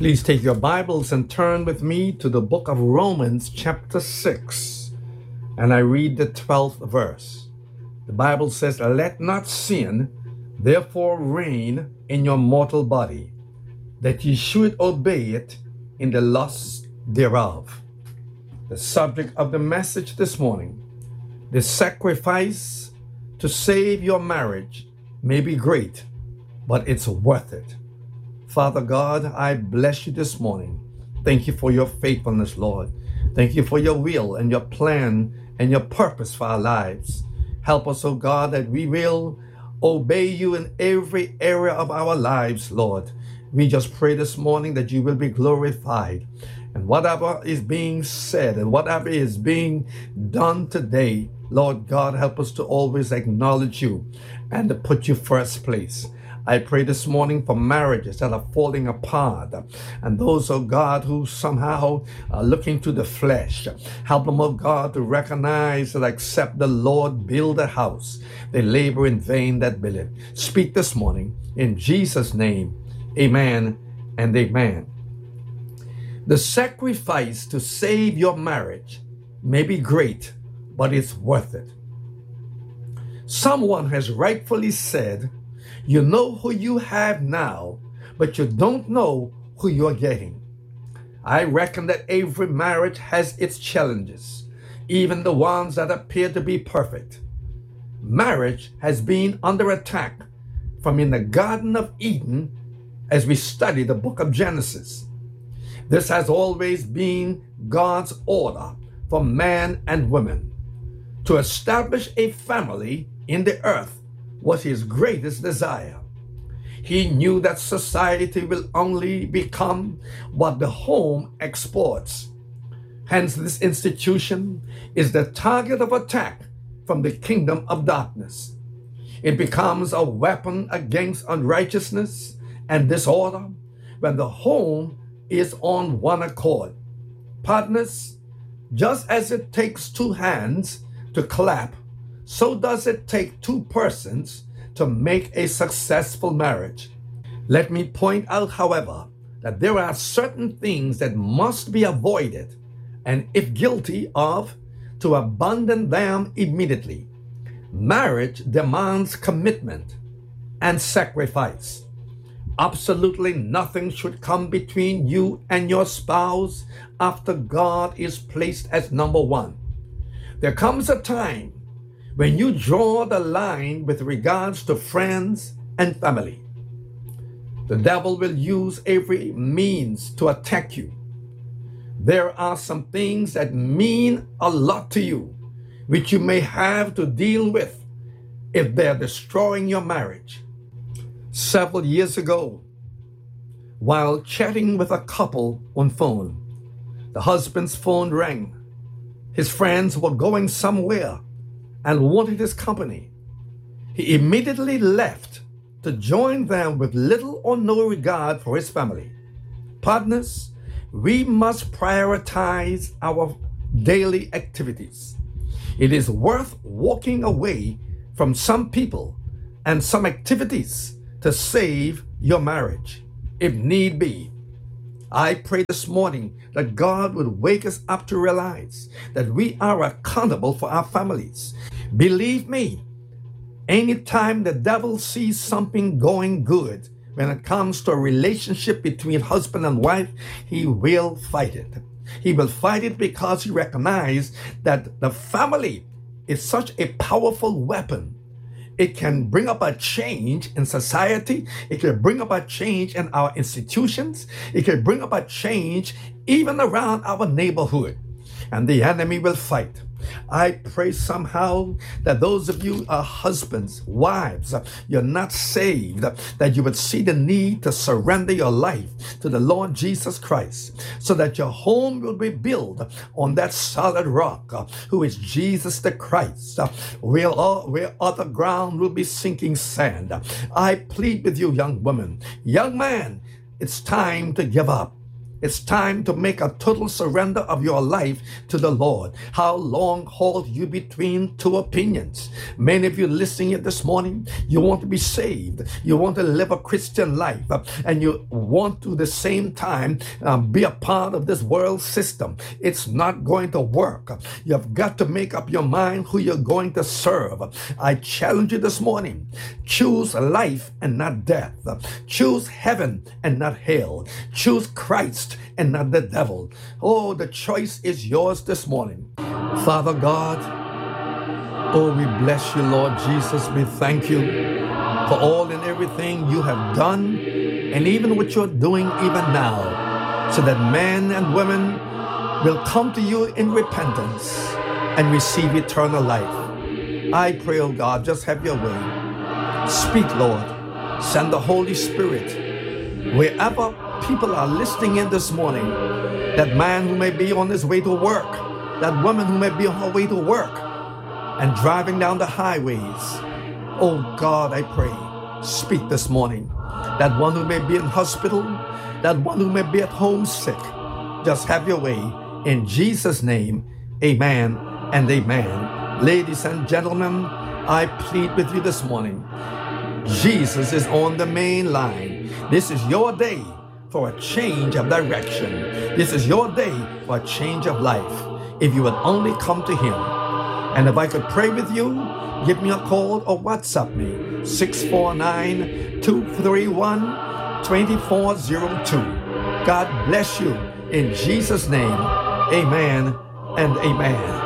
Please take your Bibles and turn with me to the book of Romans chapter 6. And I read the 12th verse. The Bible says, "Let not sin therefore reign in your mortal body, that ye should obey it in the lusts thereof." The subject of the message this morning: the sacrifice to save your marriage may be great, but it's worth it. Father God, I bless you this morning. Thank you for your faithfulness, Lord. Thank you for your will and your plan and your purpose for our lives. Help us, oh God, that we will obey you in every area of our lives, Lord. We just pray this morning that you will be glorified. And whatever is being said and whatever is being done today, Lord God, help us to always acknowledge you and to put you first place. I pray this morning for marriages that are falling apart and those, oh God, who somehow are looking to the flesh. Help them, oh God, to recognize that except the Lord build a house, they labor in vain that build it. Speak this morning in Jesus' name. Amen and amen. The sacrifice to save your marriage may be great, but it's worth it. Someone has rightfully said, you know who you have now, but you don't know who you're getting. I reckon that every marriage has its challenges, even the ones that appear to be perfect. Marriage has been under attack from in the Garden of Eden as we study the book of Genesis. This has always been God's order for man and woman. To establish a family in the earth was his greatest desire. He knew that society will only become what the home exports. Hence, this institution is the target of attack from the kingdom of darkness. It becomes a weapon against unrighteousness and disorder when the home is on one accord. Partners, just as it takes two hands to clap, so does it take two persons to make a successful marriage. Let me point out, however, that there are certain things that must be avoided, and if guilty of, to abandon them immediately. Marriage demands commitment and sacrifice. Absolutely nothing should come between you and your spouse after God is placed as number one. There comes a time when you draw the line with regards to friends and family. The devil will use every means to attack you. There are some things that mean a lot to you, which you may have to deal with if they're destroying your marriage. Several years ago, while chatting with a couple on phone, the husband's phone rang. His friends were going somewhere and wanted his company. He immediately left to join them with little or no regard for his family. Partners, we must prioritize our daily activities. It is worth walking away from some people and some activities to save your marriage, if need be. I pray this morning that God would wake us up to realize that we are accountable for our families. Believe me, anytime the devil sees something going good when it comes to a relationship between husband and wife, he will fight it. He will fight it because he recognizes that the family is such a powerful weapon. It can bring up a change in society. It can bring up a change in our institutions. It can bring up a change even around our neighborhood. And the enemy will fight. I pray somehow that those of you are husbands, wives, you're not saved, that you would see the need to surrender your life to the Lord Jesus Christ so that your home will be built on that solid rock, who is Jesus the Christ, where other ground will be sinking sand. I plead with you, young woman, young man, it's time to give up. It's time to make a total surrender of your life to the Lord. How long hold you between two opinions? Many of you listening here this morning, you want to be saved. You want to live a Christian life, and you want to, the same time, be a part of this world system. It's not going to work. You've got to make up your mind who you're going to serve. I challenge you this morning. Choose life and not death. Choose heaven and not hell. Choose Christ and not the devil. Oh, the choice is yours this morning. Father God, oh, we bless you, Lord Jesus. We thank you for all and everything you have done, and even what you're doing even now, so that men and women will come to you in repentance and receive eternal life. I pray, oh God, just have your way. Speak, Lord. Send the Holy Spirit wherever people are listening in this morning. That man who may be on his way to work, that woman who may be on her way to work and driving down the highways. Oh God, I pray, speak this morning. That one who may be in hospital, that one who may be at home sick, just have your way. In Jesus' name, amen and amen. Ladies and gentlemen, I plead with you this morning. Jesus is on the main line. This is your day for a change of direction. This is your day for a change of life. If you would only come to him. And if I could pray with you, give me a call or WhatsApp me, 649-231-2402. God bless you. In Jesus' name, amen and amen.